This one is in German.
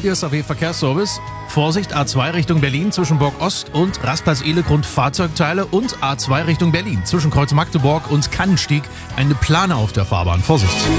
Radio SAW Verkehrsservice. Vorsicht, A2 Richtung Berlin zwischen Borg Ost und Rastplatz-Ehlegrund Fahrzeugteile und A2 Richtung Berlin zwischen Kreuz Magdeburg und Kannenstieg eine Plane auf der Fahrbahn. Vorsicht!